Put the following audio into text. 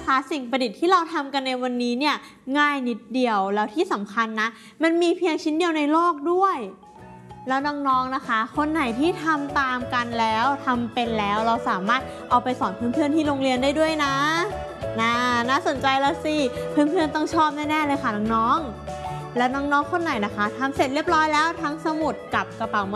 นะคะสิ่งประดิษฐ์ที่เราทำกันในวันนี้เนี่ยง่ายนิดเดียวแล้วที่สำคัญนะมันมีเพียงชิ้นเดียวในโลกด้วยแล้วน้องๆนะคะคนไหนที่ทำตามกันแล้วทำเป็นแล้วเราสามารถเอาไปสอนเพื่อนๆที่โรงเรียนได้ด้วยนะน่าสนใจแล้วสิเพื่อนๆต้องชอบแน่ๆเลยค่ะน้องๆและน้องๆคนไหนนะคะทำเสร็จเรียบร้อยแล้วทั้งสมุดกับกระเป๋า